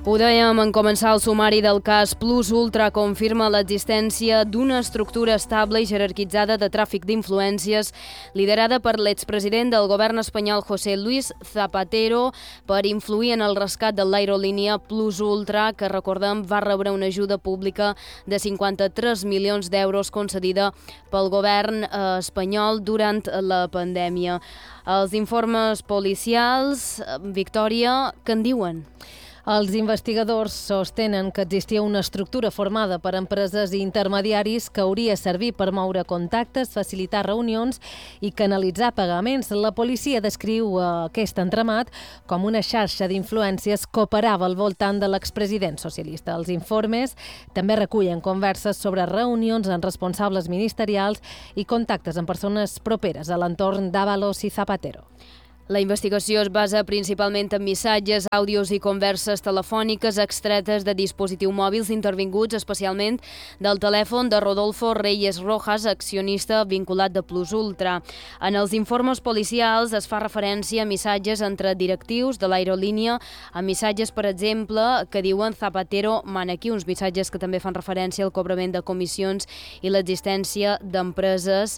Ho dèiem en començar el sumari del cas Plus Ultra, confirma l'existència d'una estructura estable i jerarquitzada de tràfic d'influències liderada per l'expresident del govern espanyol José Luis Zapatero per influir en el rescat de l'aerolínia Plus Ultra, que recordem va rebre una ajuda pública de 53 milions d'euros concedida pel govern espanyol durant la pandèmia. Els informes policials, Victòria, què en diuen? Els investigadors sostenen que existia una estructura formada per empreses i intermediaris que hauria servir per moure contactes, facilitar reunions i canalitzar pagaments. La policia descriu aquest entramat com una xarxa d'influències que operava al voltant de l'expresident socialista. Els informes també recullen converses sobre reunions amb responsables ministerials i contactes amb persones properes a l'entorn d'Ábalos i Zapatero. La investigació es basa principalment en missatges, àudios i converses telefòniques extretes de dispositius mòbils intervinguts especialment del telèfon de Rodolfo Reyes Rojas, accionista vinculat de Plus Ultra. En els informes policials es fa referència a missatges entre directius de l'aerolínia, a missatges, per exemple, que diuen Zapatero mana aquí, uns missatges que també fan referència al cobrament de comissions i l'existència d'empreses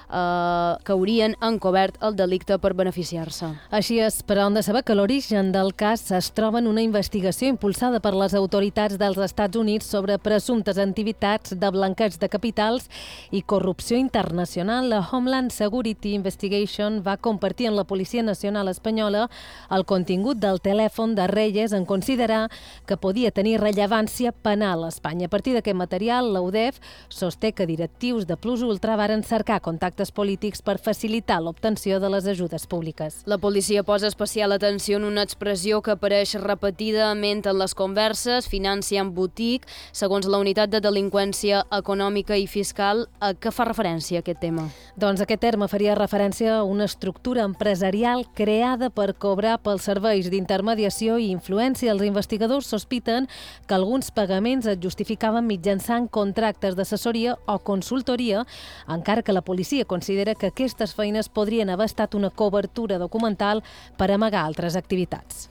que haurien encobert el delicte per beneficiar-se. Així és, però hem de saber que l'origen del cas es troba en una investigació impulsada per les autoritats dels Estats Units sobre presumptes activitats de blanqueig de capitals i corrupció internacional. La Homeland Security Investigation va compartir amb la Policia Nacional Espanyola el contingut del telèfon de Reyes en considerar que podia tenir rellevància penal a Espanya. A partir d'aquest material, la UDEF sosté que directius de Plus Ultra varen cercar contactes polítics per facilitar l'obtenció de les ajudes públiques. La policia posa especial atenció en una expressió que apareix repetidament en les converses, finança en botic. Segons la unitat de delinqüència econòmica i fiscal, a què fa referència aquest tema? Doncs aquest terme faria referència a una estructura empresarial creada per cobrar pels serveis d'intermediació i influència. Els investigadors sospiten que alguns pagaments es justificaven mitjançant contractes d'assessoria o consultoria, encara que la policia considera que aquestes feines podrien haver estat una cobertura documental per amagar altres activitats.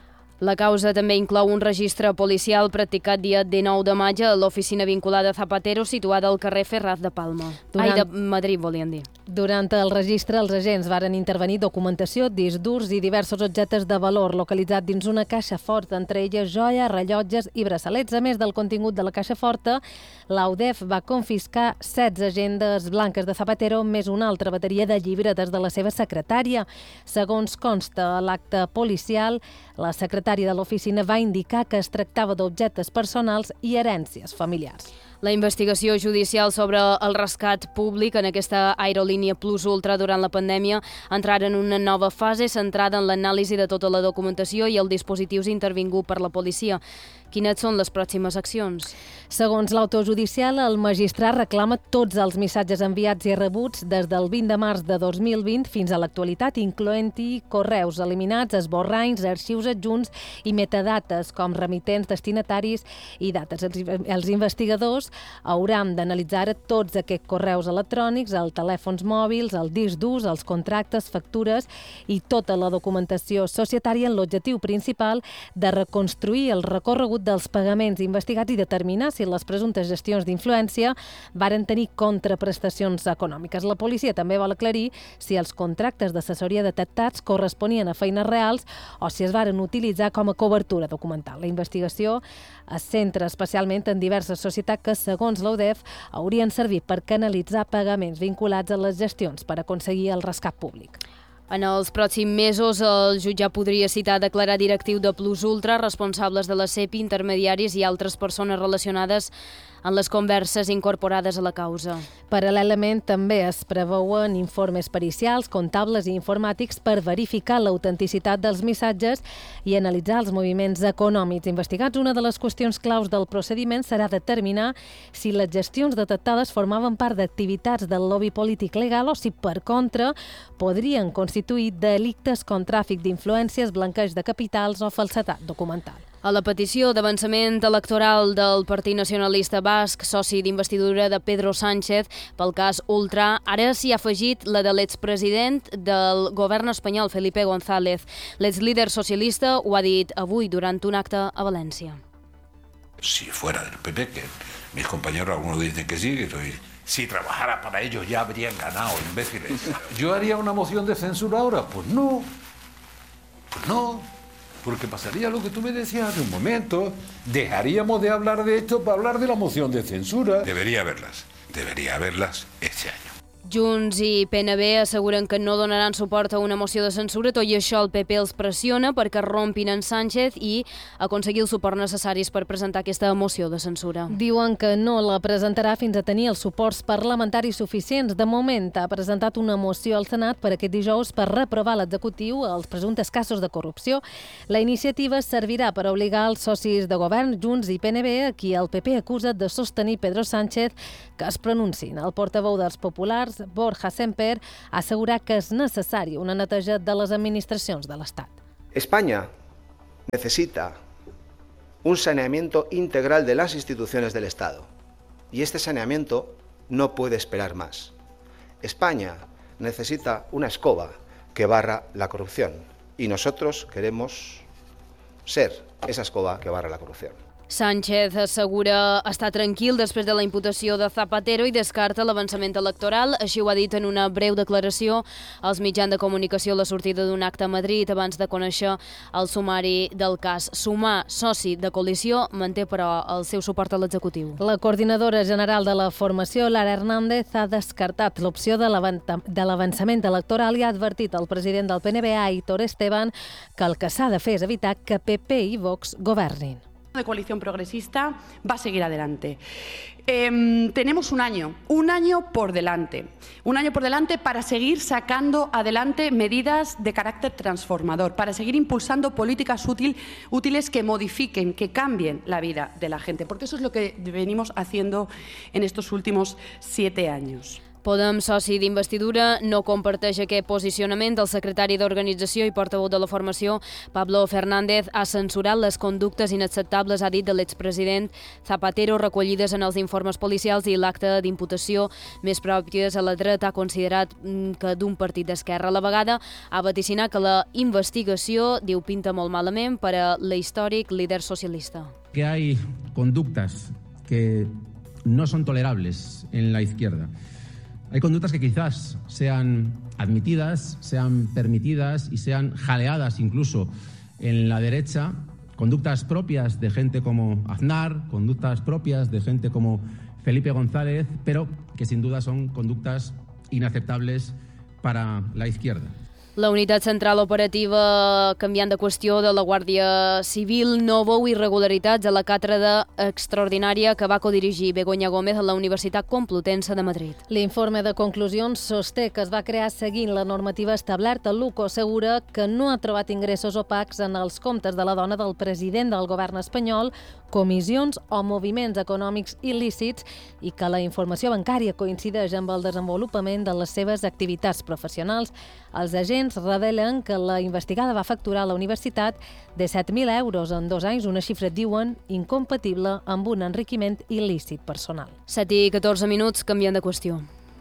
La causa també inclou un registre policial practicat dia 19 de maig a l'oficina vinculada a Zapatero, situada al carrer Ferraz de Palma. De Madrid, volien dir. Durant el registre, els agents varen intervenir documentació, discs durs i diversos objectes de valor localitzats dins una caixa forta, entre elles joies, rellotges i braçalets. A més del contingut de la caixa forta, l'UDEF va confiscar 16 agendes blanques de Zapatero, més una altra bateria de llibretes de la seva secretària. Segons consta a l'acte policial, la secretària de l'oficina va indicar que es tractava d'objectes personals i herències familiars. La investigació judicial sobre el rescat públic en aquesta aerolínia Plus Ultra durant la pandèmia entrarà en una nova fase centrada en l'anàlisi de tota la documentació i els dispositius intervinguts per la policia. Quines són les pròximes accions? Segons l'autor judicial, el magistrat reclama tots els missatges enviats i rebuts des del 20 de març de 2020 fins a l'actualitat, incloent-hi correus eliminats, esborranys, arxius adjunts i metadates com remitents, destinataris i dates. Els investigadors hauran d'analitzar tots aquests correus electrònics, els telèfons mòbils, els discs durs, els contractes, factures i tota la documentació societària amb l'objectiu principal de reconstruir el recorregut dels pagaments investigats i determinar si les presumptes gestions d'influència varen tenir contraprestacions econòmiques. La policia també vol aclarir si els contractes d'assessoria detectats corresponien a feines reals o si es varen utilitzar com a cobertura documental. La investigació es centra especialment en diverses societats que, segons l'UDEF, haurien servit per canalitzar pagaments vinculats a les gestions per aconseguir el rescat públic. En els pròxims mesos, el jutjat podria citar a declarar directiu de Plus Ultra, responsables de la CEPI, intermediaris i altres persones relacionades en les converses incorporades a la causa. Paral·lelament, també es preveuen informes pericials, comptables i informàtics per verificar l'autenticitat dels missatges i analitzar els moviments econòmics investigats. Una de les qüestions claus del procediment serà determinar si les gestions detectades formaven part d'activitats del lobby polític legal o si, per contra, podrien constituir delictes com tràfic d'influències, blanqueig de capitals o falsedat documental. A la petició d'avançament electoral del Partit Nacionalista Basc, soci d'investidura de Pedro Sánchez pel cas Ultra, ara s'hi ha afegit la de l'expresident del govern espanyol, Felipe González. L'exlíder socialista ho ha dit avui durant un acte a València. Si fuera del PP, que mis compañeros algunos dicen que sí, si trabajara para ellos ya habrían ganado, imbéciles. ¿Yo haría una moción de censura ahora? Pues no. Porque pasaría lo que tú me decías hace un momento. Dejaríamos de hablar de esto para hablar de la moción de censura. Debería haberlas este año. Junts i PNB asseguren que no donaran suport a una moció de censura, tot i això el PP els pressiona perquè rompin en Sánchez i aconseguir els suports necessaris per presentar aquesta moció de censura. Diuen que no la presentarà fins a tenir els suports parlamentaris suficients. De moment ha presentat una moció al Senat per aquest dijous per reprovar l'executiu als presumptes casos de corrupció. La iniciativa servirà per obligar els socis de govern, Junts i PNB, a qui el PP acusa de sostenir Pedro Sánchez, que es pronunciin. El portaveu dels populars, Borja Semper, ha assegurat que és necessària una neteja de les administracions de l'Estat. España necesita un saneamiento integral de las instituciones del Estado y este saneamiento no puede esperar más. España necesita una escoba que barra la corrupción y nosotros queremos ser esa escoba que barra la corrupción. Sánchez assegura estar tranquil després de la imputació de Zapatero i descarta l'avançament electoral. Així ho ha dit en una breu declaració als mitjans de comunicació a la sortida d'un acte a Madrid abans de conèixer el sumari del cas. Sumar, soci de coalició, manté però el seu suport a l'executiu. La coordinadora general de la formació, Lara Hernández, ha descartat l'opció de l'avançament electoral i ha advertit al president del PNB, Aitor Esteban, que el que s'ha de fer és evitar que PP i Vox governin. De coalición progresista va a seguir adelante. Tenemos un año por delante. Un año por delante para seguir sacando adelante medidas de carácter transformador, para seguir impulsando políticas útiles que modifiquen, que cambien la vida de la gente, porque eso es lo que venimos haciendo en estos últimos 7 años. Podem, soci d'investidura, no comparteix aquest posicionament. El secretari d'Organització i portaveu de la formació, Pablo Fernández, ha censurat les conductes inacceptables, ha dit, de l'expresident Zapatero recollides en els informes policials i l'acte d'imputació més pròpies a la dreta ha considerat que d'un partit d'esquerra. A la vegada ha vaticinat que la investigació, diu, pinta molt malament per a l'històric líder socialista. Que hay conductas que no son tolerables en la izquierda. Hay conductas que quizás sean admitidas, sean permitidas y sean jaleadas incluso en la derecha, conductas propias de gente como Aznar, conductas propias de gente como Felipe González, pero que sin duda son conductas inaceptables para la izquierda. La unitat central operativa, canviant de qüestió, de la Guàrdia Civil no veu irregularitats a la càtedra extraordinària que va codirigir Begoña Gómez a la Universitat Complutense de Madrid. L'informe de conclusions sosté que es va crear seguint la normativa establerta. Luco assegura que no ha trobat ingressos opacs en els comptes de la dona del president del govern espanyol, comissions o moviments econòmics il·lícits i que la informació bancària coincideix amb el desenvolupament de les seves activitats professionals. Els agents revelen que la investigada va facturar a la universitat de 7.000 euros en 2 anys, una xifra, diuen, incompatible amb un enriquiment il·lícit personal. 7:14 minuts, canviant de qüestió.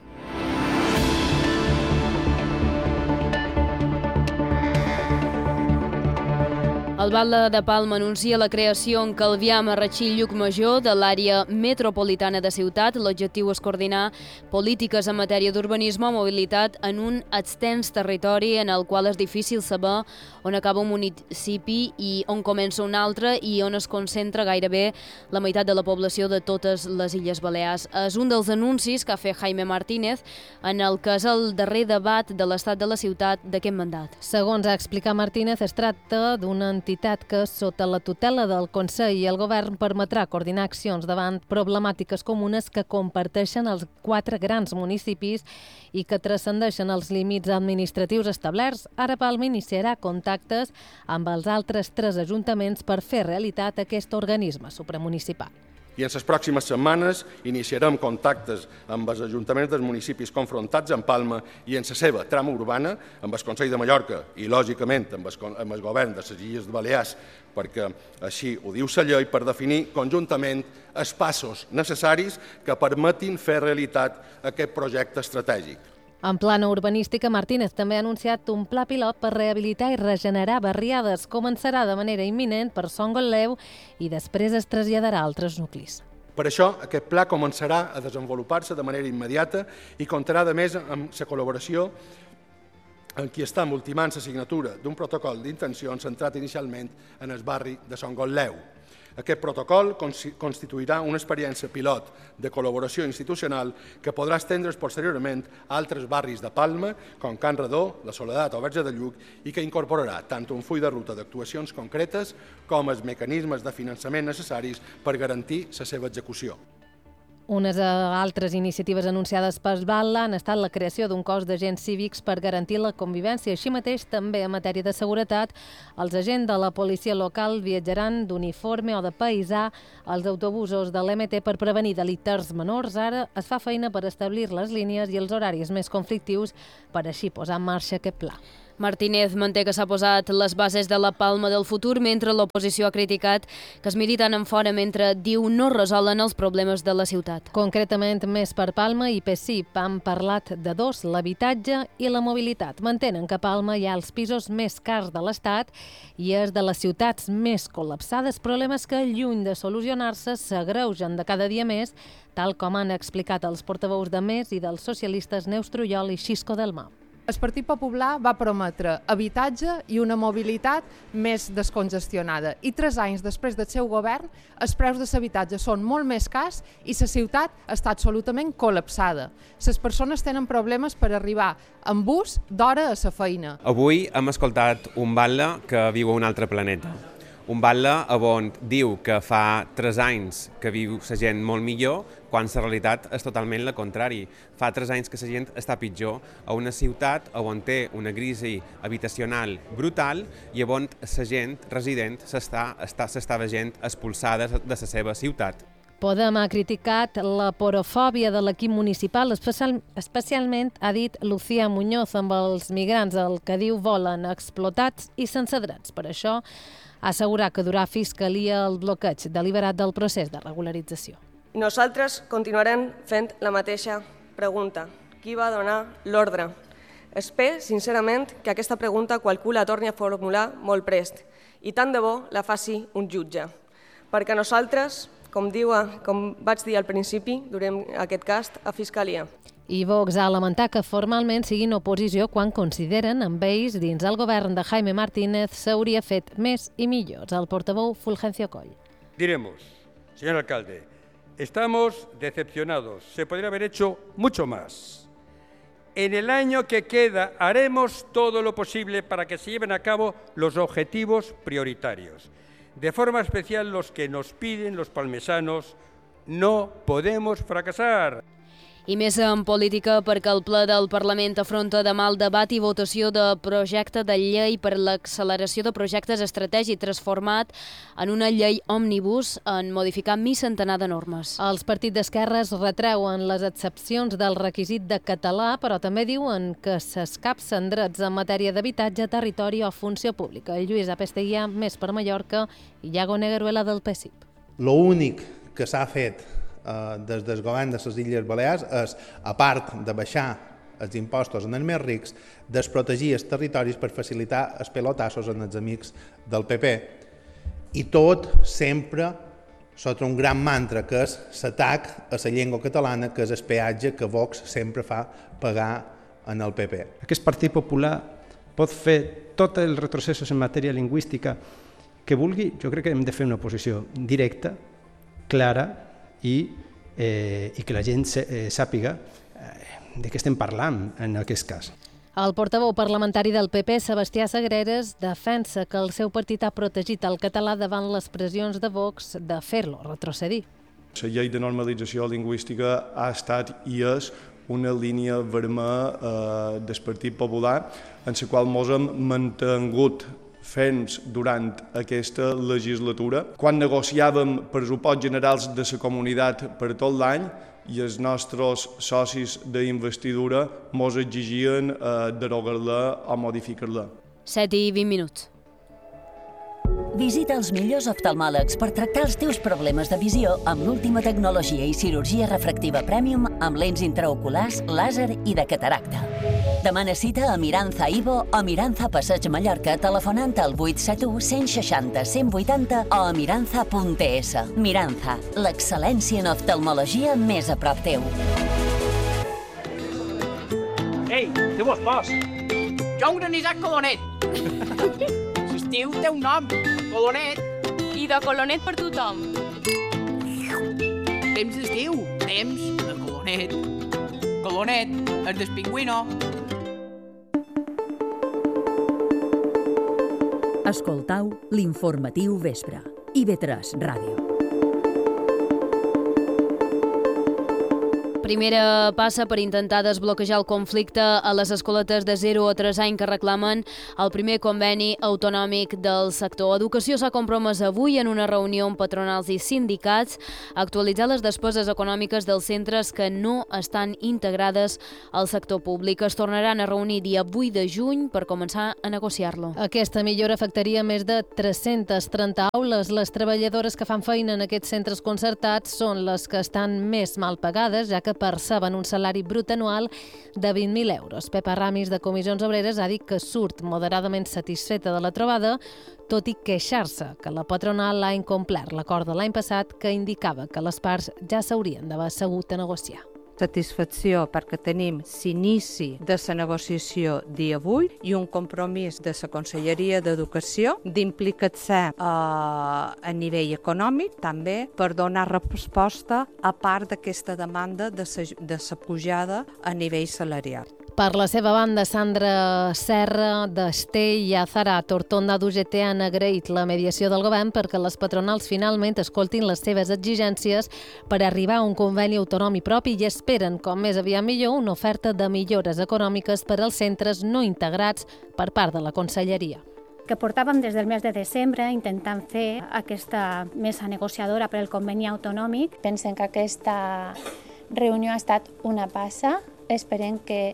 El Batlle de Palma anuncia la creació en Calvià, Marratxí i Llucmajor de l'àrea metropolitana de ciutat. L'objectiu és coordinar polítiques en matèria d'urbanisme o mobilitat en un extens territori en el qual és difícil saber on acaba un municipi i on comença un altre i on es concentra gairebé la meitat de la població de totes les Illes Balears. És un dels anuncis que ha fet Jaime Martínez en el que és el darrer debat de l'estat de la ciutat d'aquest mandat. Segons ha explicat Martínez, es tracta d'una entitat que, sota la tutela del Consell i el Govern, permetrà coordinar accions davant problemàtiques comunes que comparteixen els 4 grans municipis i que transcendeixen els límits administratius establerts. Ara Palma iniciarà contactes amb els altres 3 ajuntaments per fer realitat aquest organisme supramunicipal. I en les pròximes setmanes iniciarem contactes amb els ajuntaments dels municipis confrontats amb Palma i en la seva trama urbana, amb el Consell de Mallorca i, lògicament, amb el govern de les Illes Balears, perquè així ho diu la llei, per definir conjuntament els passos necessaris que permetin fer realitat aquest projecte estratègic. En plana urbanística, Martínez també ha anunciat un pla pilot per rehabilitar i regenerar barriades. Començarà de manera imminent per Son Gotleu i després es traslladarà a altres nuclis. Per això, aquest pla començarà a desenvolupar-se de manera immediata i comptarà, a més, amb la col·laboració en qui està ultimant la signatura d'un protocol d'intencions centrat inicialment en el barri de Son Gotleu. Aquest protocol constituirà una experiència pilot de col·laboració institucional que podrà estendre's posteriorment a altres barris de Palma, com Can Redó, La Soledat o Verge de Lluc, i que incorporarà tant un full de ruta d'actuacions concretes com els mecanismes de finançament necessaris per garantir la seva execució. Unes altres iniciatives anunciades per Batlle han estat la creació d'un cos d'agents cívics per garantir la convivència. Així mateix, també en matèria de seguretat, els agents de la policia local viatjaran d'uniforme o de paisà als autobusos de l'MT per prevenir delictes menors. Ara es fa feina per establir les línies i els horaris més conflictius per així posar en marxa aquest pla. Martínez manté que s'ha posat les bases de la Palma del futur, mentre l'oposició ha criticat que es miri tant enfora mentre, diu, no resolen els problemes de la ciutat. Concretament, Més per Palma i PSIP han parlat de dos, l'habitatge i la mobilitat. Mantenen que a Palma hi ha els pisos més cars de l'Estat i és de les ciutats més col·lapsades, problemes que, lluny de solucionar-se, s'agreugen de cada dia més, tal com han explicat els portaveus de Més i dels socialistes Neus Trujol i Xisco Delmà. El Partit Popular va prometre habitatge i una mobilitat més descongestionada. I 3 anys després del seu govern, els preus de l'habitatge són molt més cars i la ciutat està absolutament col·lapsada. Les persones tenen problemes per arribar en bus d'hora a la feina. Avui hem escoltat un Batlle que viu a un altre planeta. Un Batlle on diu que fa 3 anys que viu la gent molt millor, quan la realitat és totalment la contrari. Fa 3 anys que la gent està pitjor a una ciutat on té una crisi habitacional brutal i on la gent resident s'està veient expulsada de la seva ciutat. Podem ha criticat la porofòbia de l'equip municipal, especialment, ha dit Lucía Muñoz, amb els migrants, el que diu volen explotats i sense drets. Per això, ha assegurat que durà Fiscalia el bloqueig deliberat del procés de regularització. Nosaltres continuarem fent la mateixa pregunta. Qui va donar l'ordre? Espero, sincerament, que aquesta pregunta qualcú la torni a formular molt prest i tant de bo la faci un jutge. Perquè nosaltres, com vaig dir al principi, durem aquest cas a Fiscalia. I Vox ha lamentat que formalment siguin oposició quan consideren amb ells dins el govern de Jaime Martínez s'hauria fet més i millor. El portaveu Fulgencio Coll. Diremos, señor alcalde, estamos decepcionados. Se podría haber hecho mucho más. En el año que queda haremos todo lo posible para que se lleven a cabo los objetivos prioritarios. De forma especial los que nos piden los palmesanos, no podemos fracasar. I més en política, perquè el ple del Parlament afronta demà el debat i votació de projecte de llei per l'acceleració de projectes estratègics transformat en una llei òmnibus en modificar mig centenar de normes. Els partits d'esquerres retreuen les excepcions del requisit de català, però també diuen que s'escapcen drets en matèria d'habitatge, territori o funció pública. Lluís Apesteguià, Més per Mallorca, i Iago Negueruela del PSIP. L'únic que s'ha fet des del govern de les Illes Balears és, a part de baixar els impostos en els més rics, desprotegir els territoris per facilitar els pelotassos en els amics del PP. I tot sempre sota un gran mantra, que és l'atac a la llengua catalana, que és el peatge que Vox sempre fa pagar en el PP. Aquest Partit Popular pot fer tots els retrocessos en matèria lingüística que vulgui. Jo crec que hem de fer una posició directa, clara, i que la gent sàpiga de què estem parlant en aquest cas. El portaveu parlamentari del PP, Sebastià Sagreres, defensa que el seu partit ha protegit el català davant les pressions de Vox de fer-lo retrocedir. La llei de normalització lingüística ha estat i és una línia vermella del Partit Popular en la qual ens hem mantingut fent durant aquesta legislatura, quan negociàvem pressupost generals de la comunitat per tot l'any i els nostres socis d'investidura ens exigien derogar-la o modificar-la. 7:20. Visita els millors oftalmòlegs per tractar els teus problemes de visió amb l'última tecnologia i cirurgia refractiva Premium amb lents intraoculars, làser i de cataracta. Demana cita a Miranza Ivo o Miranza Passeig Mallorca telefonant al 871 160 180 o a miranza.es. Miranza, l'excel·lència en oftalmologia més a prop teu. Ei, què vols pas? Jo un Isaac Colonet. L'estiu té un nom, Colonet. I de Colonet per tothom. Temps d'estiu, temps de Colonet. Colonet, el del pingüino. Escoltau l'informatiu vespre. IB3 Ràdio. Primera passa per intentar desbloquejar el conflicte a les escoletes de 0 a 3 anys que reclamen el primer conveni autonòmic del sector. Educació s'ha compromès avui en una reunió amb patronals i sindicats a actualitzar les despeses econòmiques dels centres que no estan integrades al sector públic. Es tornaran a reunir dia 8 de juny per començar a negociar-lo. Aquesta millora afectaria més de 330 aules. Les treballadores que fan feina en aquests centres concertats són les que estan més mal pagades, ja que perceben un salari brut anual de 20.000 euros. Pepa Ramis, de Comissions Obreres, ha dit que surt moderadament satisfeta de la trobada, tot i queixar-se que la patronal ha incomplert l'acord de l'any passat que indicava que les parts ja s'haurien d'haver assegut a negociar. Satisfacció perquè tenim l'inici de la negociació dia 8 i un compromís de la Conselleria d'Educació d'implicar-se a nivell econòmic també per donar resposta a part d'aquesta demanda de la pujada a nivell salarial. Per la seva banda, Sandra Serra, d'Estell i Azara Tortonda d'UGT han agraït la mediació del govern perquè les patronals finalment escoltin les seves exigències per arribar a un conveni autonòmic propi i esperen, com més aviat millor, una oferta de millores econòmiques per als centres no integrats per part de la Conselleria. Que portàvem des del mes de desembre intentant fer aquesta mesa negociadora per al conveni autonòmic. Pensem que aquesta reunió ha estat una passa. Esperem que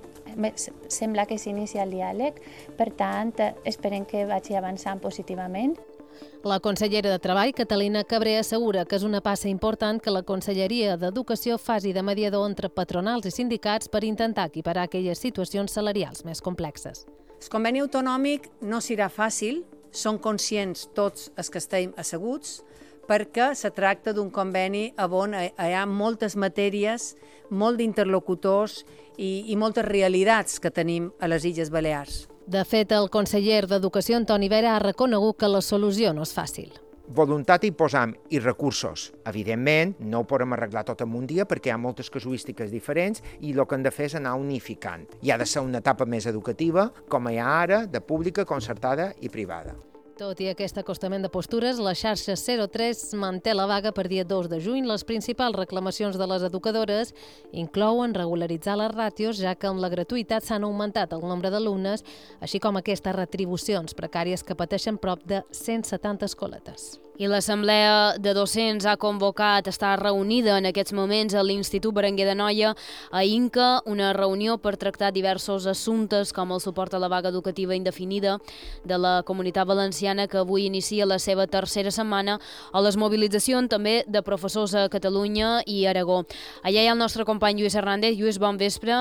sembla que s'inicia el diàleg, per tant, esperem que vagi avançant positivament. La consellera de Treball, Catalina Cabré, assegura que és una passa important que la Conselleria d'Educació faci de mediador entre patronals i sindicats per intentar equiparar aquelles situacions salarials més complexes. El conveni autonòmic no serà fàcil, són conscients tots els que estem asseguts, perquè se tracta d'un conveni on hi ha moltes matèries, molt d'interlocutors i moltes realitats que tenim a les Illes Balears. De fet, el conseller d'Educació, Antoni Vera, ha reconegut que la solució no és fàcil. Voluntat hi posam i recursos. Evidentment, no ho podem arreglar tot en un dia perquè hi ha moltes casuístiques diferents i el que hem de fer és anar unificant. Hi ha de ser una etapa més educativa, com hi ha ara, de pública, concertada i privada. Tot i aquest acostament de postures, la xarxa 03 manté la vaga per dia 2 de juny. Les principals reclamacions de les educadores inclouen regularitzar les ràtios, ja que amb la gratuïtat s'han augmentat el nombre d'alumnes, així com aquestes retribucions precàries que pateixen prop de 170 escoletes. I l'Assemblea de Docents ha convocat, està reunida en aquests moments a l'Institut Berenguer d'Anoia a Inca, una reunió per tractar diversos assumptes com el suport a la vaga educativa indefinida de la Comunitat Valenciana que avui inicia la seva tercera setmana o les mobilitzacions també de professors a Catalunya i Aragó. Allà hi ha el nostre company Lluís Hernández. Lluís, bon vespre.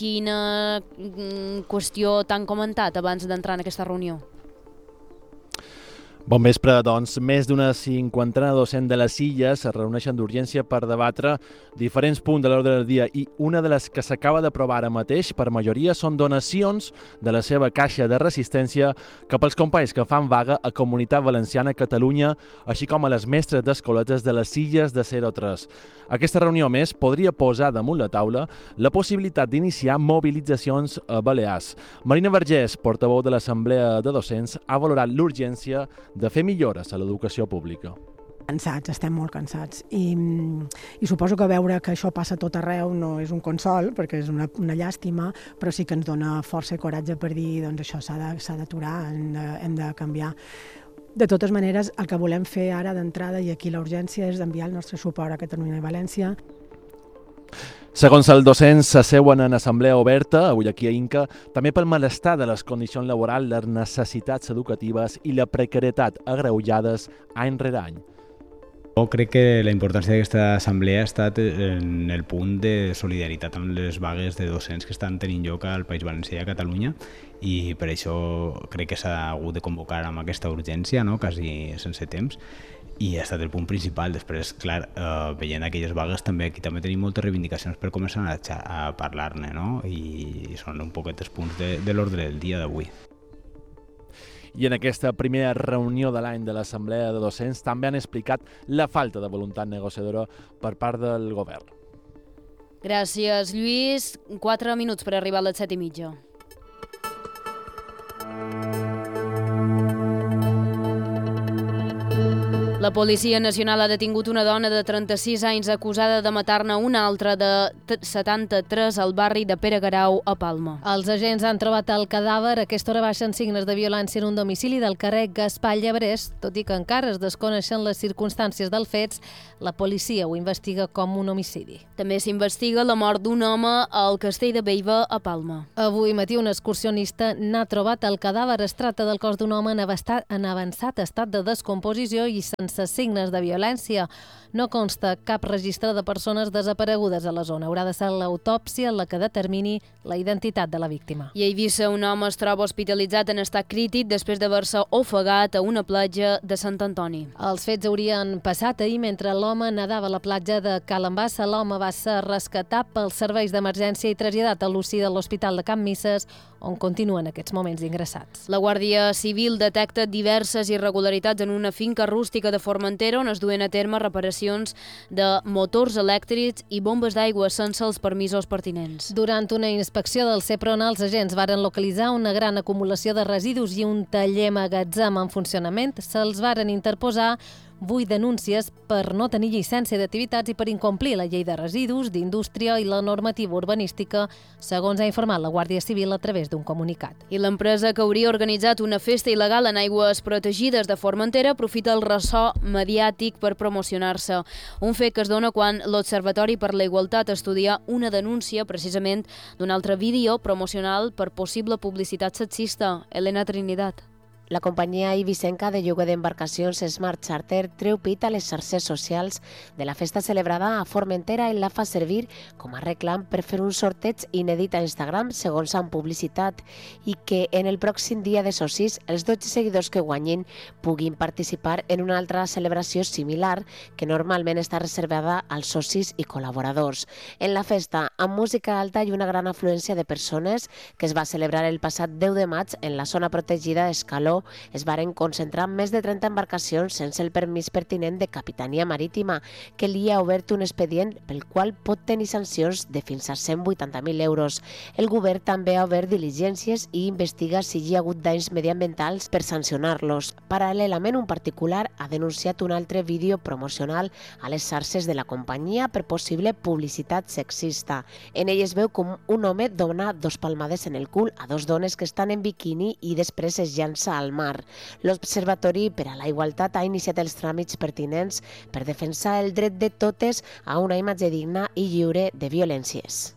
Quina qüestió t'han comentat abans d'entrar en aquesta reunió? Bon vespre, doncs. Més d'una cinquantena docent de les Illes es reuneixen d'urgència per debatre diferents punts de l'ordre del dia i una de les que s'acaba d'aprovar ara mateix per majoria són donacions de la seva caixa de resistència cap als companys que fan vaga a Comunitat Valenciana, Catalunya, així com a les mestres d'escoletes de les Illes de 0-3. Aquesta reunió, més, podria posar damunt la taula la possibilitat d'iniciar mobilitzacions a Balears. Marina Vergés, portaveu de l'Assemblea de Docents, ha valorat l'urgència de fer millores a l'educació pública. estem molt cansats. I suposo que veure que això passa tot arreu no és un consol, perquè és una llàstima, però sí que ens dona força i coratge per dir doncs això s'ha d'aturar, hem de canviar. De totes maneres, el que volem fer ara d'entrada, i aquí la urgència, és enviar el nostre suport a Catalunya i València. Segons el docents s'asseuen en assemblea oberta, avui aquí a Inca, també pel malestar de les condicions laborals, les necessitats educatives i la precarietat agreujades any rere any. Jo crec que la importància d'aquesta assemblea ha estat en el punt de solidaritat amb les vagues de docents que estan tenint lloc al País Valencià i a Catalunya, i per això crec que s'ha hagut de convocar amb aquesta urgència, quasi sense temps, i ha estat el punt principal. Després, clar, veient aquelles vagues aquí també tenim moltes reivindicacions per començar a parlar-ne, i són un poquet els punts de l'ordre del dia d'avui. I en aquesta primera reunió de l'any de l'Assemblea de Docents també han explicat la falta de voluntat negociadora per part del govern. Gràcies, Lluís. 4 minuts per arribar a les 7:30. La Policia Nacional ha detingut una dona de 36 anys acusada de matar-ne una altra de 73 al barri de Pere Garau, a Palma. Els agents han trobat el cadàver. A aquesta hora baixen signes de violència en un domicili del carrer Gaspar Llebrés. Tot i que encara es desconeixen les circumstàncies dels fets, la policia ho investiga com un homicidi. També s'investiga la mort d'un home al Castell de Beiba, a Palma. Avui matí un excursionista n'ha trobat el cadàver. Es tracta del cos d'un home en avançat estat de descomposició i sense signes de violència. No consta cap registre de persones desaparegudes a la zona. Haurà de ser l'autòpsia la que determini la identitat de la víctima. I a Eivissa un home es troba hospitalitzat en estat crític després d'haver-se ofegat a una platja de Sant Antoni. Els fets haurien passat ahir mentre l'home nedava a la platja de Calambassa. L'home va ser rescatat pels serveis d'emergència i traslladat a l'UCI de l'Hospital de Can Misses, on continuen aquests moments ingressats. La Guàrdia Civil detecta diverses irregularitats en una finca rústica de Formentera on es duen a terme reparacions de motors elèctrics i bombes d'aigua sense els permisos pertinents. Durant una inspecció del CEPRON, els agents varen localitzar una gran acumulació de residus i un taller magatzem en funcionament. Se'ls varen interposar 8 denúncies per no tenir llicència d'activitats i per incomplir la llei de residus, d'indústria i la normativa urbanística, segons ha informat la Guàrdia Civil a través d'un comunicat. I l'empresa que hauria organitzat una festa il·legal en aigües protegides de Formentera aprofita el ressò mediàtic per promocionar-se. Un fet que es dona quan l'Observatori per la Igualtat estudia una denúncia precisament d'un altre vídeo promocional per possible publicitat sexista. Elena Trinidad. La companyia eivissenca de lloguer d'embarcacions Smart Charter treu pit a les xarxes socials de la festa celebrada a Formentera i la fa servir com a reclam per fer un sorteig inèdit a Instagram, segons han publicitat, i que en el pròxim dia de socis els 12 seguidors que guanyin puguin participar en una altra celebració similar que normalment està reservada als socis i col·laboradors. En la festa, amb música alta i una gran afluència de persones que es va celebrar el passat 10 de maig en la zona protegida d'Escaló, es varen concentrar més de 30 embarcacions sense el permís pertinent de Capitania Marítima, que li ha obert un expedient pel qual pot tenir sancions de fins a 180.000 euros. El govern també ha obert diligències i investiga si hi ha hagut danys mediambientals per sancionar-los. Paral·lelament, un particular ha denunciat un altre vídeo promocional a les xarxes de la companyia per possible publicitat sexista. En ell es veu com un home dona 2 palmades en el cul a 2 dones que estan en biquini i després es llança al mar. L'Observatori per a la Igualtat ha iniciat els tràmits pertinents per defensar el dret de totes a una imatge digna i lliure de violències.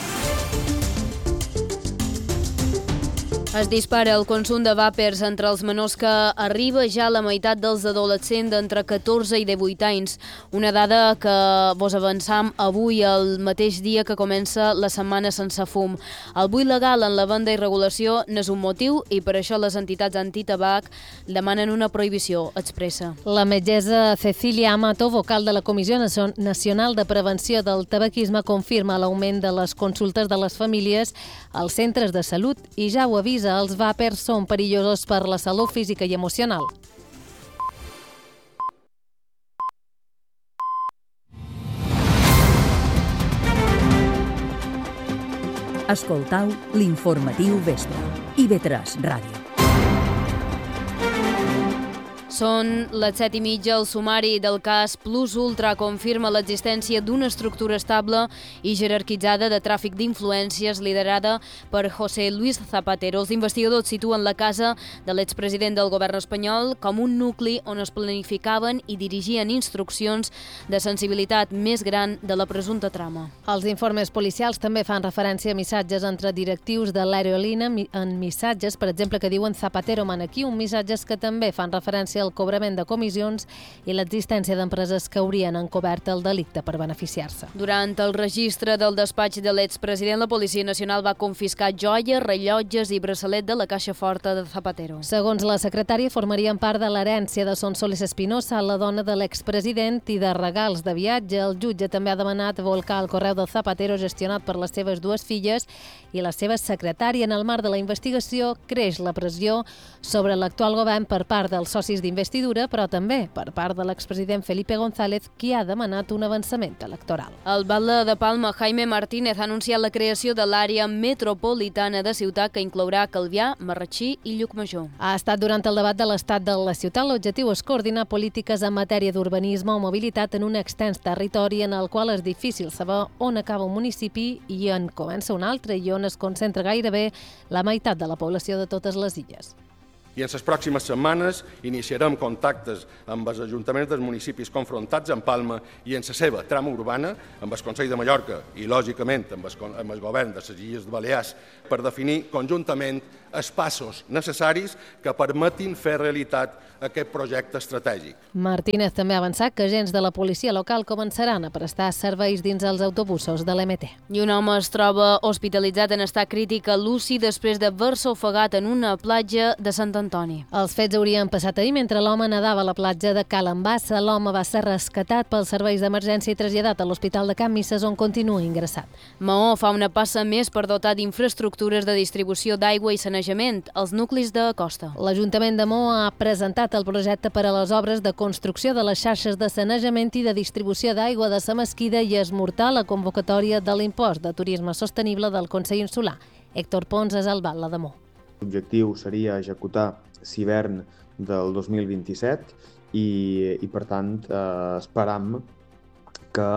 Es dispara el consum de vàpers entre els menors que arriba ja a la meitat dels adolescents d'entre 14 i 18 anys. Una dada que vos avançam avui, el mateix dia que comença la setmana sense fum. El buit legal en la venda i regulació n'és un motiu i per això les entitats antitabac demanen una prohibició expressa. La metgessa Cecilia Amato, vocal de la Comissió Nacional de Prevenció del Tabaquisme, confirma l'augment de les consultes de les famílies als centres de salut i ja ho avisa, els vàpers són perillosos per la salut física i emocional. Escoltau l'informatiu vespre. IB3 Ràdio. Són les 7:30. El sumari del cas Plus Ultra confirma l'existència d'una estructura estable i jerarquitzada de tràfic d'influències liderada per José Luis Zapatero. Els investigadors situen la casa de l'expresident del govern espanyol com un nucli on es planificaven i dirigien instruccions de sensibilitat més gran de la presumpta trama. Els informes policials també fan referència a missatges entre directius de l'aerolínia en missatges, per exemple, que diuen Zapatero man aquí, un missatges que també fan referència al cobrament de comissions i l'existència d'empreses que haurien encobert el delicte per beneficiar-se. Durant el registre del despatx de l'expresident, la Policia Nacional va confiscar joies, rellotges i braçalet de la caixa forta de Zapatero. Segons la secretària, formarien part de l'herència de Sonsoles Espinosa, la dona de l'expresident, i de regals de viatge. El jutge també ha demanat volcar el correu de Zapatero gestionat per les seves dues filles i la seva secretària. En el marc de la investigació creix la pressió sobre l'actual govern per part dels socis d'investidura, però també per part de l'expresident Felipe González, qui ha demanat un avançament electoral. El batlle de Palma, Jaime Martínez, ha anunciat la creació de l'àrea metropolitana de ciutat que inclourà Calvià, Marratxí i Llucmajor. Ha estat durant el debat de l'estat de la ciutat. L'objectiu és coordinar polítiques en matèria d'urbanisme o mobilitat en un extens territori en el qual és difícil saber on acaba un municipi i on comença un altre i on es concentra gairebé la meitat de la població de totes les illes. I en les pròximes setmanes iniciarem contactes amb els ajuntaments dels municipis confrontats en Palma i en la seva trama urbana, amb el Consell de Mallorca i, lògicament, amb el govern de les Illes Balears, per definir conjuntament els passos necessaris que permetin fer realitat aquest projecte estratègic. Martínez també ha avançat que agents de la policia local començaran a prestar serveis dins els autobusos de l'MT. I un home es troba hospitalitzat en estat crític a l'UCI després d'haver-se ofegat en una platja de Sant Antoni. Els fets haurien passat ahir mentre l'home nedava a la platja de Calambassa. L'home va ser rescatat pels serveis d'emergència i traslladat a l'Hospital de Can Misses, on continua ingressat. Maó fa una passa més per dotar d'infraestructures de distribució d'aigua i sanejament als nuclis de costa. L'Ajuntament de Maó ha presentat el projecte per a les obres de construcció de les xarxes de sanejament i de distribució d'aigua de la Mesquida i esmortar la convocatòria de l'impost de turisme sostenible del Consell Insular. Héctor Pons és el batlle de Maó. L'objectiu seria executar l'hivern del 2027 i per tant, esperam que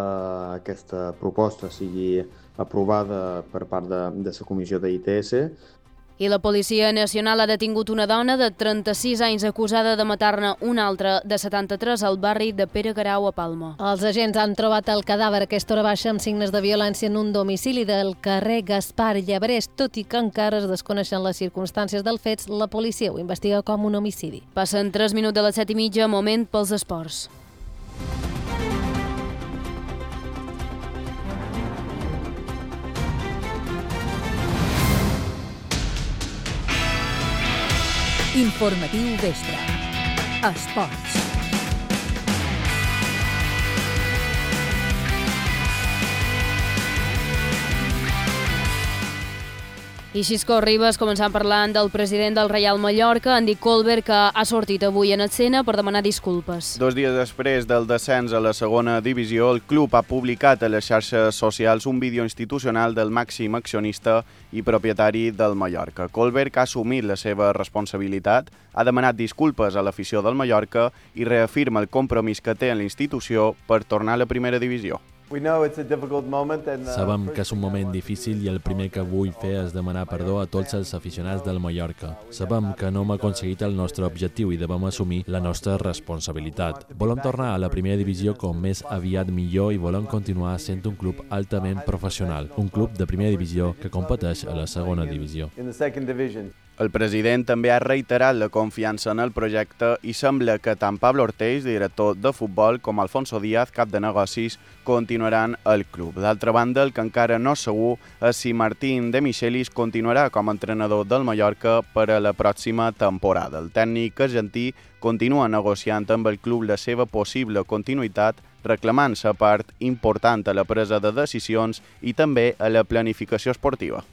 aquesta proposta sigui aprovada per part de la comissió d'ITS. I la Policia Nacional ha detingut una dona de 36 anys acusada de matar-ne una altra de 73 al barri de Pere Garau a Palma. Els agents han trobat el cadàver a aquesta hora baixa amb signes de violència en un domicili del carrer Gaspar Llebrés. Tot i que encara es desconeixen les circumstàncies dels fets, la policia ho investiga com un homicidi. Passen 3 minuts de les 7:30, moment pels esports. Informatiu Vespre. Esports. I Xisco Ribas, començant parlant del president del Reial Mallorca, Andy Colbert, que ha sortit avui en escena per demanar disculpes. 2 dies després del descens a la segona divisió, el club ha publicat a les xarxes socials un vídeo institucional del màxim accionista i propietari del Mallorca. Colbert, que ha assumit la seva responsabilitat, ha demanat disculpes a l'afició del Mallorca i reafirma el compromís que té en la institució per tornar a la primera divisió. Sabem que és un moment difícil i el primer que vull fer és demanar perdó a tots els aficionats del Mallorca. Sabem que no hem aconseguit el nostre objectiu i devem assumir la nostra responsabilitat. Volem tornar a la primera divisió com més aviat millor i volem continuar sent un club altament professional, un club de primera divisió que competeix a la segona divisió. El president també ha reiterat la confiança en el projecte i sembla que tant Pablo Ortells, director de futbol, com Alfonso Díaz, cap de negocis, continuaran al club. D'altra banda, el que encara no és segur és si Martín de Michelis continuarà com a entrenador del Mallorca per a la pròxima temporada. El tècnic argentí continua negociant amb el club la seva possible continuïtat, reclamant la part important a la presa de decisions i també a la planificació esportiva.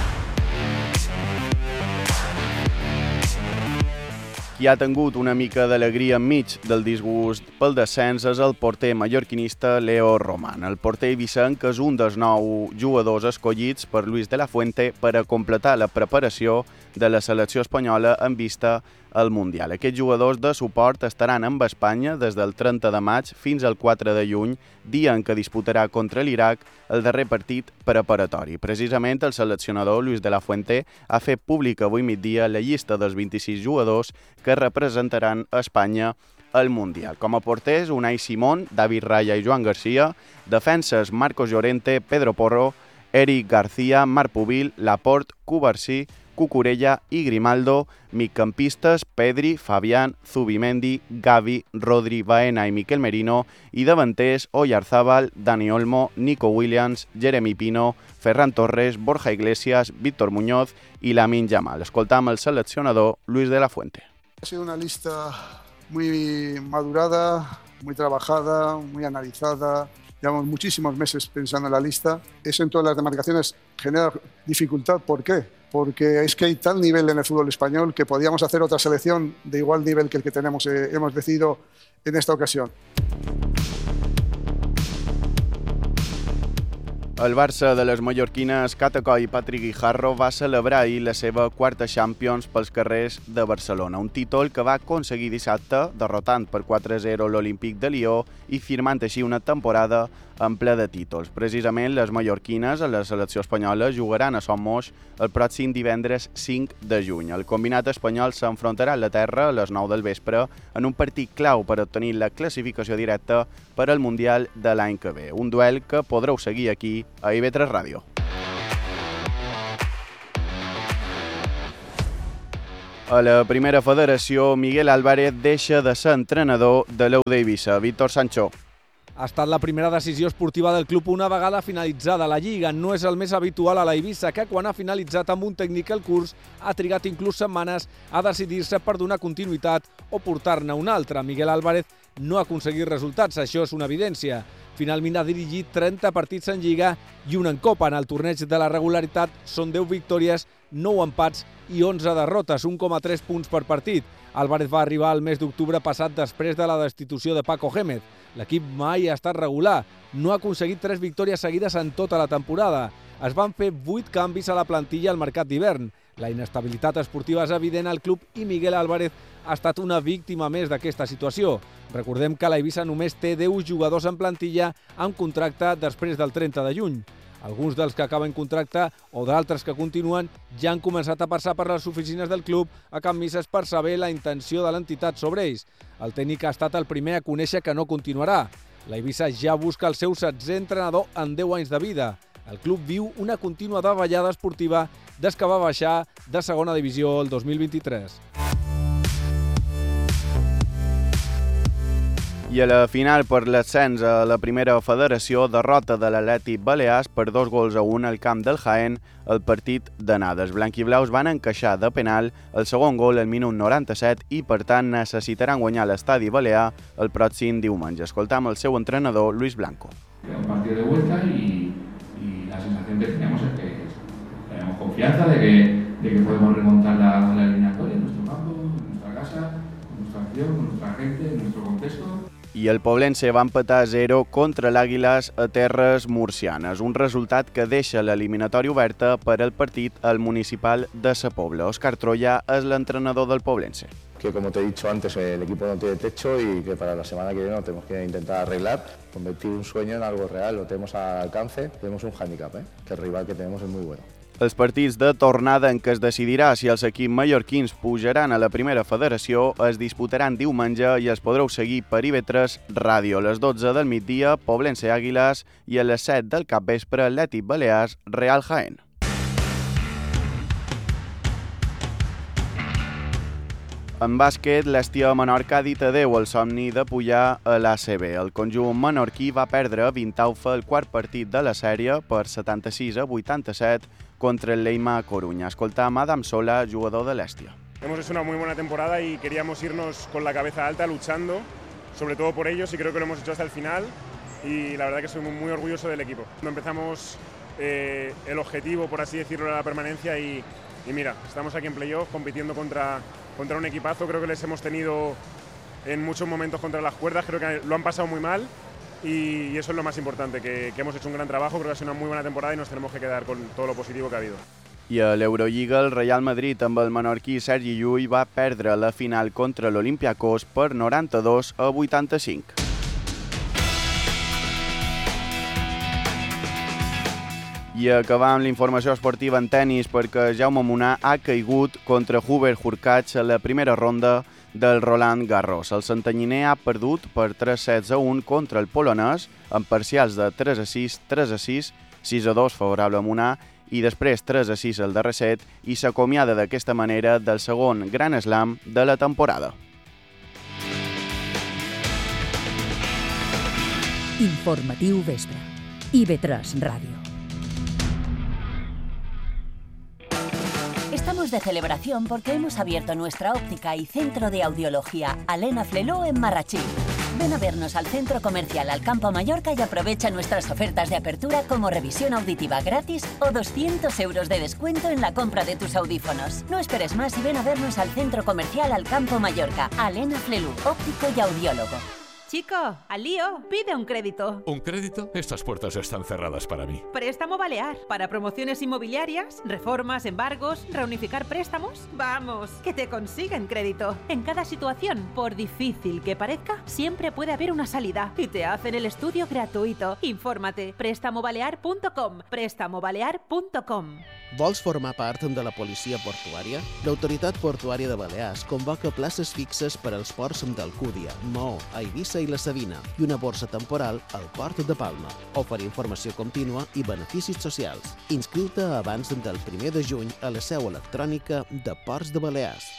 Qui ha tingut una mica d'alegria enmig del disgust pel descens és el porter mallorquinista Leo Roman. El porter eivissenc és un dels 9 jugadors escollits per Luis de la Fuente per a completar la preparació de la selecció espanyola en vista al Mundial. Aquests jugadors de suport estaran amb Espanya des del 30 de maig fins al 4 de juny, dia en què disputarà contra l'Iraq el darrer partit preparatori. Precisament el seleccionador Luis de la Fuente ha fet públic avui migdia la llista dels 26 jugadors que representaran a Espanya al Mundial. Com a porters, Unai Simón, David Raya i Joan Garcia, defenses Marcos Llorente, Pedro Porro, Eric García, Marc Pubil, Laporte, Cubarsí, Cucurella i Grimaldo, migcampistes Pedri, Fabián, Zubimendi, Gavi, Rodri, Baena i Miquel Merino, i davanters Oyarzábal, Dani Olmo, Nico Williams, Jeremy Pino, Ferran Torres, Borja Iglesias, Víctor Muñoz i Lamine Yamal. Escoltam el seleccionador Luis de la Fuente. Ha sido una lista muy madurada, muy trabajada, muy analizada. Llevamos muchísimos meses pensando en la lista. Eso en todas las demarcaciones genera dificultad. ¿Por qué? Porque es que hay tal nivel en el fútbol español que podíamos hacer otra selección de igual nivel que el que tenemos, hemos decidido en esta ocasión. El Barça de les mallorquines Cata Coll i Patrick Guijarro va celebrar ahir la seva quarta Champions pels carrers de Barcelona, un títol que va aconseguir dissabte, derrotant per 4-0 l'Olímpic de Lió i firmant així una temporada en ple de títols. Precisament les mallorquines a la selecció espanyola jugaran a Somos el pròxim divendres 5 de juny. El combinat espanyol s'enfrontarà a la terra a les 9 del vespre en un partit clau per obtenir la classificació directa per al Mundial de l'any que ve. Un duel que podreu seguir aquí a IB3 Ràdio. A la primera federació, Miguel Álvarez deixa de ser entrenador de l'Eu d'Eivissa. Víctor Sancho. Ha estat la primera decisió esportiva del club una vegada finalitzada la Lliga. No és el més habitual a l'Eivissa, que quan ha finalitzat amb un tècnic el curs ha trigat inclús setmanes a decidir-se per donar continuïtat o portar-ne un altre. Miguel Álvarez no ha aconseguit resultats, això és una evidència. Finalment ha dirigit 30 partits en Lliga i un en Copa. En el torneig de la regularitat són 10 victòries, 9 empats i 11 derrotes, 1,3 punts per partit. Álvarez va arribar al mes d'octubre passat després de la destitució de Paco Gémez. L'equip mai ha estat regular. No ha aconseguit 3 victòries seguides en tota la temporada. Es van fer 8 canvis a la plantilla al mercat d'hivern. La inestabilitat esportiva és evident al club i Miguel Álvarez ha estat una víctima més d'aquesta situació. Recordem que l'Eivissa només té 10 jugadors en plantilla amb contracte després del 30 de juny. Alguns dels que acaben contracte o d'altres que continuen ja han començat a passar per les oficines del club a Can Misses per saber la intenció de l'entitat sobre ells. El tècnic ha estat el primer a conèixer que no continuarà. L'Eivissa ja busca el seu 16è entrenador en 10 anys de vida. El club viu una contínua davallada esportiva des que va baixar de segona divisió el 2023. I a la final per l'ascens a la primera federació, derrota de l'Atlètic Balears per 2-1 al camp del Jaén el partit d'anada. Els blanquiblaus van encaixar de penal el segon gol al minut 97 i, per tant, necessitaran guanyar l'estadi balear el pròxim diumenge. Escoltam el seu entrenador, Luis Blanco. Un partido de vuelta y la sensación que tenemos es que tenemos confianza de que podemos remontar la eliminatoria en nuestro campo, en nuestra casa, con nuestra acción, con nuestra gente, en nuestro contexto. I el Poblense va empatar 0 contra l'Àguiles a terres murcianes, un resultat que deixa l'eliminatòria oberta per al partit al municipal de Sa Pobla. Òscar Troya és l'entrenador del Poblense. Que como te he dicho antes, el equipo no tiene techo y que para la semana que viene lo tenemos que intentar arreglar, convertir un sueño en algo real, lo tenemos al alcance, tenemos un hándicap, que el rival que tenemos es muy bueno. Els partits de tornada en què es decidirà si els equips mallorquins pujaran a la primera federació es disputaran diumenge i els podreu seguir per IB3 Ràdio. A les 12 del migdia, Poblense Àguiles, i a les 7 del capvespre, Atlètic Balears, Real Jaén. En bàsquet, l'Estia Menorca ha dit adeu al somni de pujar a l'ACB. El conjunt menorquí va perdre a Vintaufa el quart partit de la sèrie per 76-87 contra el Leima Coruña. Escoltam Adam Sola, jugador de l'Estia. Hemos hecho una muy buena temporada y queríamos irnos con la cabeza alta, luchando, sobre todo por ellos, y creo que lo hemos hecho hasta el final, y la verdad que soy muy orgulloso del equipo. Cuando empezamos el objetivo, por así decirlo, era la permanencia, y mira, estamos aquí en playoff compitiendo contra un equipazo. Creo que les hemos tenido en muchos momentos contra las cuerdas, creo que lo han pasado muy mal, y eso es lo más importante, que hemos hecho un gran trabajo. Creo que ha sido una muy buena temporada y nos tenemos que quedar con todo lo positivo que ha habido. I a l'Eurolliga, el Real Madrid amb el menorquí Sergi Llull va perdre la final contra l'Olympiacos per 92-85. I acabam l'informació esportiva en tennis perquè Jaume Munar ha caigut contra Hubert Hurkacz a la primera ronda del Roland Garros. El santanyiner ha perdut per 3-7-1 contra el polonès amb parcials de 3-6, 3-6, 6-2 favorable a Munar i després 3-6 al darrer set i s'acomiada d'aquesta manera del segon Grand Slam de la temporada. Informatiu Vespre. IB3 Ràdio. Estamos de celebración porque hemos abierto nuestra óptica y centro de audiología Alena Fleló en Marrachí. Ven a vernos al Centro Comercial Alcampo Mallorca y aprovecha nuestras ofertas de apertura como revisión auditiva gratis o 200 euros de descuento en la compra de tus audífonos. No esperes más y ven a vernos al Centro Comercial Alcampo Mallorca. Alena Flelú, óptico y audiólogo. Chico, al lío, pide un crédito. ¿Un crédito? Estas puertas están cerradas para mí. Préstamo Balear. Para promociones inmobiliarias, reformas, embargos, reunificar préstamos. Vamos, que te consiguen crédito. En cada situación, por difícil que parezca, siempre puede haber una salida. Y te hacen el estudio gratuito. Infórmate. Prestamobalear.com. Prestamobalear.com. Vols formar part de la policia portuària? L'Autoritat Portuària de Balears convoca places fixes per als ports d'Alcúdia, Maó, Eivissa i la Sabina i una borsa temporal al Port de Palma. Oferir informació contínua i beneficis socials. Inscriu-te abans del 1 de juny a la seu electrònica de Ports de Balears.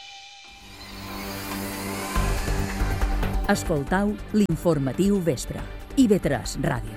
Escoltau l'informatiu Vespre. IB3 Ràdio.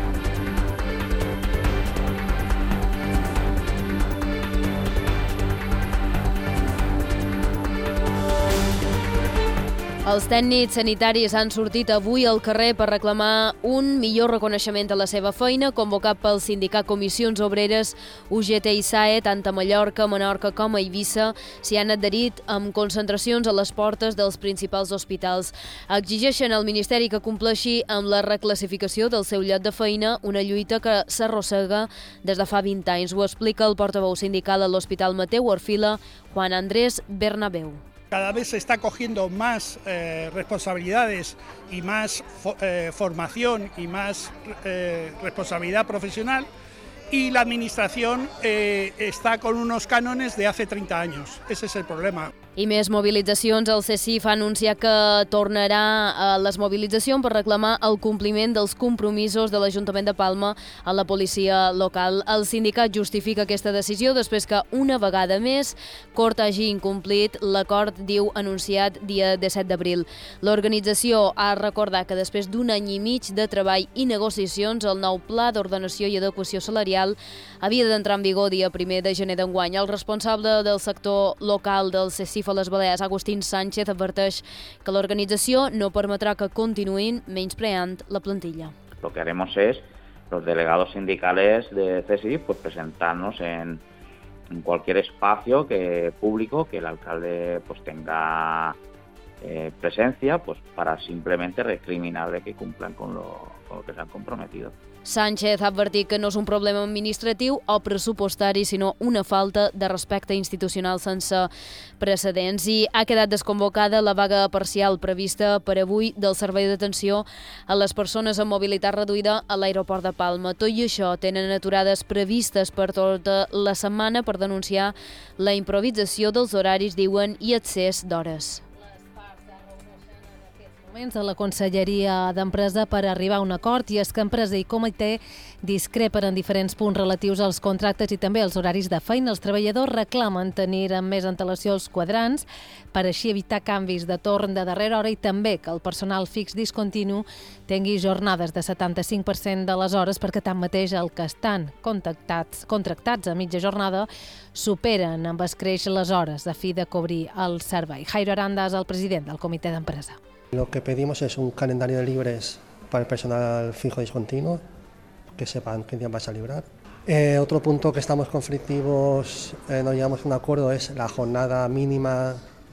Els tècnics sanitaris han sortit avui al carrer per reclamar un millor reconeixement a la seva feina, convocat pel sindicat Comissions Obreres UGT i SAE, tant a Mallorca, Menorca com a Eivissa, s'hi han adherit amb concentracions a les portes dels principals hospitals. Exigeixen al Ministeri que compleixi amb la reclassificació del seu lloc de feina, una lluita que s'arrossega des de fa 20 anys. Ho explica el portaveu sindical a l'Hospital Mateu Orfila, Juan Andrés Bernabeu. Cada vez se está cogiendo más responsabilidades y más formación y más responsabilidad profesional y la administración está con unos cánones de hace 30 años. Ese es el problema. I més mobilitzacions. El CECIF ha anunciat que tornarà a les mobilitzacions per reclamar el compliment dels compromisos de l'Ajuntament de Palma a la policia local. El sindicat justifica aquesta decisió després que una vegada més Cort hagi incomplit l'acord, diu, anunciat dia 17 d'abril. L'organització ha recordat que després d'un any i mig de treball i negociacions, el nou pla d'ordenació i adequació salarial havia d'entrar en vigor dia 1 de gener d'enguany. El responsable del sector local del CECIF a les Balears, Agustín Sánchez, adverteix que l'organització no permetrà que continuïn menyspreant la plantilla. Lo que haremos es, los delegados sindicales de CECIF, pues presentarnos en cualquier espacio público que el alcalde pues tenga presencia, pues para simplemente recriminar de que cumplan con lo que se han comprometido. Sánchez ha advertit que no és un problema administratiu o pressupostari, sinó una falta de respecte institucional sense precedents. I ha quedat desconvocada la vaga parcial prevista per avui del servei d'atenció a les persones amb mobilitat reduïda a l'aeroport de Palma. Tot i això, tenen aturades previstes per tota la setmana per denunciar la improvisació dels horaris, diuen, i excés d'hores. A la Conselleria d'Empresa per arribar a un acord, i és que empresa i comitè discrepen en diferents punts relatius als contractes i també als horaris de feina. Els treballadors reclamen tenir amb més antelació els quadrants per així evitar canvis de torn de darrera hora i també que el personal fix discontinu tingui jornades de 75% de les hores perquè tanmateix el que estan contractats a mitja jornada superen amb escreix les hores a fi de cobrir el servei. Jairo Aranda és el president del comitè d'empresa. Lo que pedimos es un calendario de libres para el personal fijo discontinuo, que sepan qué día vas a librar. Otro punto que estamos conflictivos, no llegamos a un acuerdo, es la jornada mínima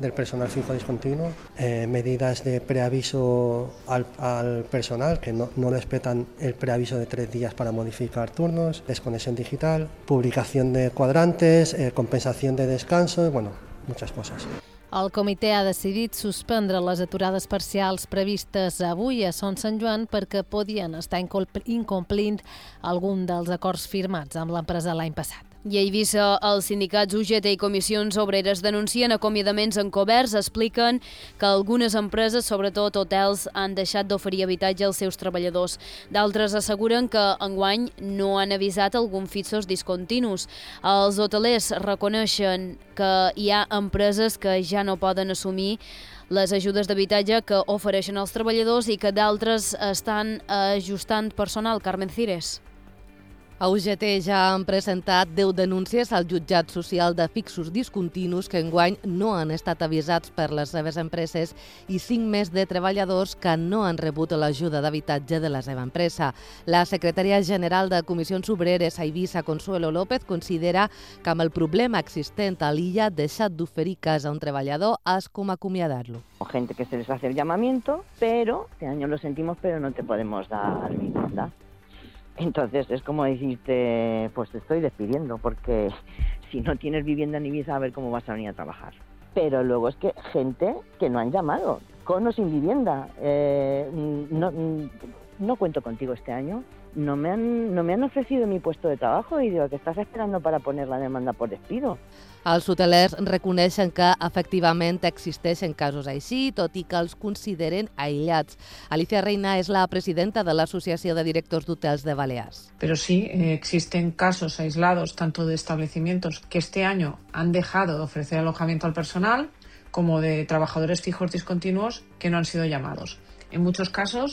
del personal fijo discontinuo, medidas de preaviso al personal, que no respetan el preaviso de 3 días para modificar turnos, desconexión digital, publicación de cuadrantes, compensación de descanso, bueno, muchas cosas. El comitè ha decidit suspendre les aturades parcials previstes avui a Son Sant Joan perquè podien estar incomplint algun dels acords firmats amb l'empresa l'any passat. I a Eivissa, els sindicats UGT i comissions obreres denuncien acomiadaments encoberts, expliquen que algunes empreses, sobretot hotels, han deixat d'oferir habitatge als seus treballadors. D'altres asseguren que enguany no han avisat alguns fixos discontinus. Els hotelers reconeixen que hi ha empreses que ja no poden assumir les ajudes d'habitatge que ofereixen als treballadors i que d'altres estan ajustant personal. Carmen Cires. A UGT ja han presentat 10 denúncies al jutjat social de fixos discontinus que enguany no han estat avisats per les seves empreses i 5 més de treballadors que no han rebut l'ajuda d'habitatge de la seva empresa. La secretària general de Comissions Obreres a Eivissa, Consuelo López, considera que amb el problema existent a l'illa ha deixat d'oferir casa a un treballador és com acomiadar-lo. Gente que se les hace el llamamiento, pero este año lo sentimos, pero no te podemos dar vivienda. Entonces es como decirte, pues te estoy despidiendo, porque si no tienes vivienda ni visa, a ver cómo vas a venir a trabajar. Pero luego es que gente que no han llamado, con o sin vivienda, no cuento contigo este año, no me han ofrecido mi puesto de trabajo y digo, ¿qué estás esperando para poner la demanda por despido? Els hotelers reconeixen que efectivament existeixen casos així, tot i que els consideren aïllats. Alicia Reina és la presidenta de l'Associació de Directors d'Hotels de Balears. Pero sí, existen casos aislados, tanto de establecimientos que este año han dejado de ofrecer alojamiento al personal, como de trabajadores fijos discontinuos que no han sido llamados. En muchos casos